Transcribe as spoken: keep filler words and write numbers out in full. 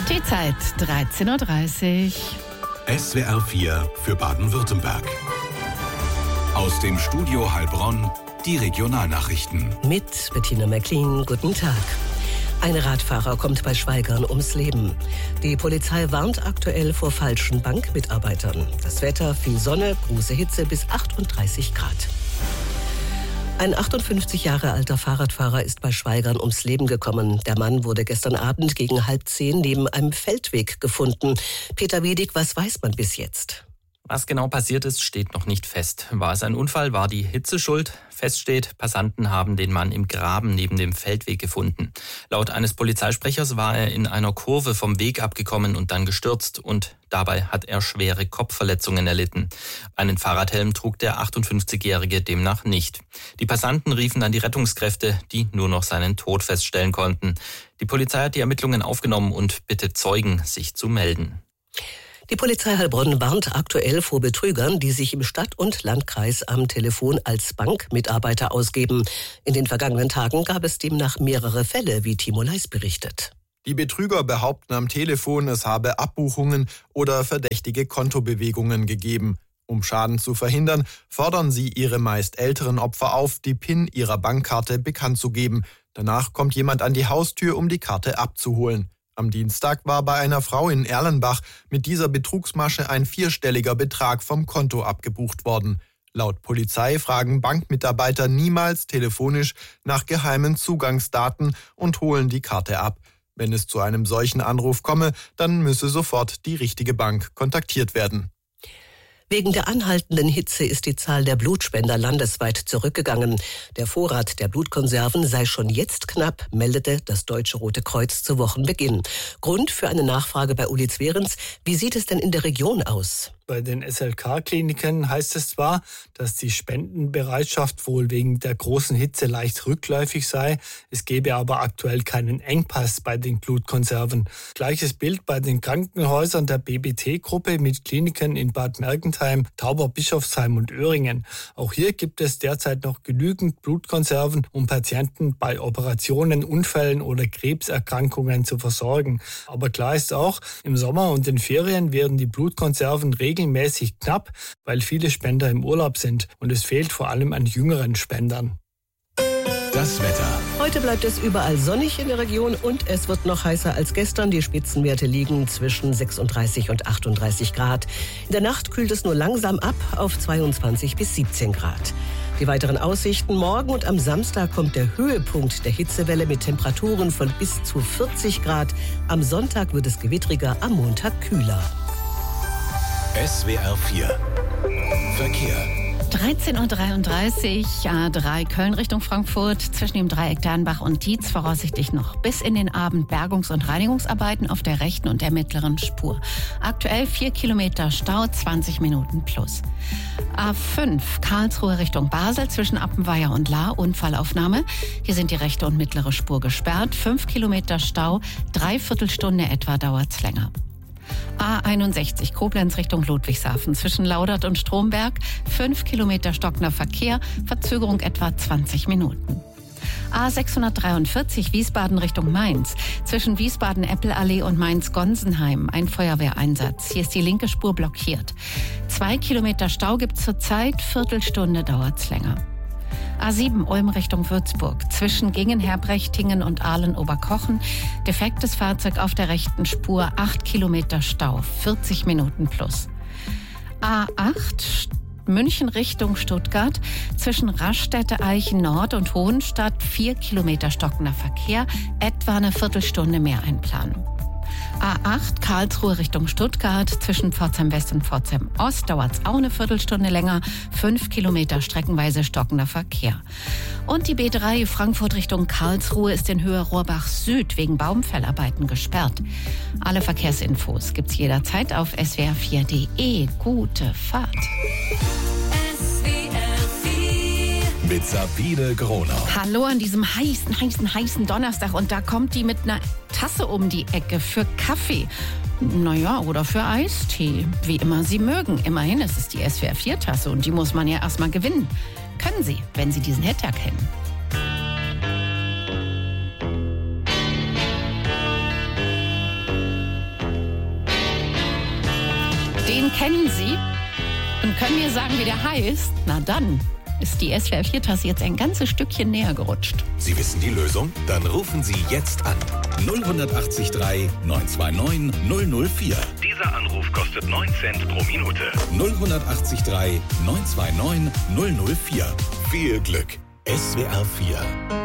Die Zeit dreizehn Uhr dreißig. S W R vier für Baden-Württemberg. Aus dem Studio Heilbronn die Regionalnachrichten. Mit Bettina McLean, guten Tag. Ein Radfahrer kommt bei Schwaigern ums Leben. Die Polizei warnt aktuell vor falschen Bankmitarbeitern. Das Wetter, viel Sonne, große Hitze bis achtunddreißig Grad. Ein achtundfünfzig Jahre alter Fahrradfahrer ist bei Schwaigern ums Leben gekommen. Der Mann wurde gestern Abend gegen halb zehn neben einem Feldweg gefunden. Peter Wedig, was weiß man bis jetzt? Was genau passiert ist, steht noch nicht fest. War es ein Unfall, war die Hitze schuld? Fest steht, Passanten haben den Mann im Graben neben dem Feldweg gefunden. Laut eines Polizeisprechers war er in einer Kurve vom Weg abgekommen und dann gestürzt und dabei hat er schwere Kopfverletzungen erlitten. Einen Fahrradhelm trug der achtundfünfzigjährige demnach nicht. Die Passanten riefen dann die Rettungskräfte, die nur noch seinen Tod feststellen konnten. Die Polizei hat die Ermittlungen aufgenommen und bittet Zeugen, sich zu melden. Die Polizei Heilbronn warnt aktuell vor Betrügern, die sich im Stadt- und Landkreis am Telefon als Bankmitarbeiter ausgeben. In den vergangenen Tagen gab es demnach mehrere Fälle, wie Timo Leis berichtet. Die Betrüger behaupten am Telefon, es habe Abbuchungen oder verdächtige Kontobewegungen gegeben. Um Schaden zu verhindern, fordern sie ihre meist älteren Opfer auf, die PIN ihrer Bankkarte bekannt zu geben. Danach kommt jemand an die Haustür, um die Karte abzuholen. Am Dienstag war bei einer Frau in Erlenbach mit dieser Betrugsmasche ein vierstelliger Betrag vom Konto abgebucht worden. Laut Polizei fragen Bankmitarbeiter niemals telefonisch nach geheimen Zugangsdaten und holen die Karte ab. Wenn es zu einem solchen Anruf komme, dann müsse sofort die richtige Bank kontaktiert werden. Wegen der anhaltenden Hitze ist die Zahl der Blutspender landesweit zurückgegangen. Der Vorrat der Blutkonserven sei schon jetzt knapp, meldete das Deutsche Rote Kreuz zu Wochenbeginn. Grund für eine Nachfrage bei Uli Zwerens: Wie sieht es denn in der Region aus? Bei den S L K-Kliniken heißt es zwar, dass die Spendenbereitschaft wohl wegen der großen Hitze leicht rückläufig sei. Es gebe aber aktuell keinen Engpass bei den Blutkonserven. Gleiches Bild bei den Krankenhäusern der B B T-Gruppe mit Kliniken in Bad Mergentheim, Tauberbischofsheim und Öhringen. Auch hier gibt es derzeit noch genügend Blutkonserven, um Patienten bei Operationen, Unfällen oder Krebserkrankungen zu versorgen. Aber klar ist auch, im Sommer und den Ferien werden die Blutkonserven regelmäßig regelmäßig knapp, weil viele Spender im Urlaub sind und es fehlt vor allem an jüngeren Spendern. Das Wetter. Heute bleibt es überall sonnig in der Region und es wird noch heißer als gestern. Die Spitzenwerte liegen zwischen sechsunddreißig und achtunddreißig Grad. In der Nacht kühlt es nur langsam ab auf zweiundzwanzig bis siebzehn Grad. Die weiteren Aussichten: Morgen und am Samstag kommt der Höhepunkt der Hitzewelle mit Temperaturen von bis zu vierzig Grad. Am Sonntag wird es gewittriger, am Montag kühler. S W R vier Verkehr. dreizehn Uhr dreiunddreißig, A drei Köln Richtung Frankfurt, zwischen dem Dreieck Dernbach und Dietz voraussichtlich noch bis in den Abend Bergungs- und Reinigungsarbeiten auf der rechten und der mittleren Spur. Aktuell vier Kilometer Stau, zwanzig Minuten plus. A fünf Karlsruhe Richtung Basel, zwischen Appenweier und Lahr, Unfallaufnahme. Hier sind die rechte und mittlere Spur gesperrt, fünf Kilometer Stau, dreiviertel Stunde etwa dauert's länger. A einundsechzig Koblenz Richtung Ludwigshafen, zwischen Laudert und Stromberg, fünf Kilometer stockender Verkehr, Verzögerung etwa zwanzig Minuten. A sechshundertdreiundvierzig Wiesbaden Richtung Mainz, zwischen Wiesbaden-Eppelallee und Mainz-Gonsenheim, ein Feuerwehreinsatz. Hier ist die linke Spur blockiert. Zwei Kilometer Stau gibt's zurzeit, Viertelstunde dauert's länger. A sieben Ulm Richtung Würzburg, zwischen Gingen-Herbrechtingen und Ahlen-Oberkochen, defektes Fahrzeug auf der rechten Spur, acht Kilometer Stau, vierzig Minuten plus. A acht München Richtung Stuttgart, zwischen Raststätte, Eichen Nord und Hohenstadt, vier Kilometer stockender Verkehr, etwa eine Viertelstunde mehr einplanen. A acht Karlsruhe Richtung Stuttgart, zwischen Pforzheim West und Pforzheim Ost dauert es auch eine Viertelstunde länger, fünf Kilometer streckenweise stockender Verkehr. Und die B drei Frankfurt Richtung Karlsruhe ist in Höhe Rohrbach Süd wegen Baumfellarbeiten gesperrt. Alle Verkehrsinfos gibt's jederzeit auf S W R vier Punkt de. Gute Fahrt. Mit Sabine Gronau. Hallo an diesem heißen, heißen, heißen Donnerstag. Und da kommt die mit einer Tasse um die Ecke für Kaffee. Naja, oder für Eistee. Wie immer Sie mögen. Immerhin ist es die S W R vier Tasse und die muss man ja erstmal gewinnen. Können Sie, wenn Sie diesen Hit erkennen. Den kennen Sie und können mir sagen, wie der heißt? Na dann ist die S W R vier Tasse jetzt ein ganzes Stückchen näher gerutscht. Sie wissen die Lösung? Dann rufen Sie jetzt an. null acht drei neun zwei neun null null vier. Dieser Anruf kostet neun Cent pro Minute. null acht drei neun zwei neun null null vier. Viel Glück. S W R vier.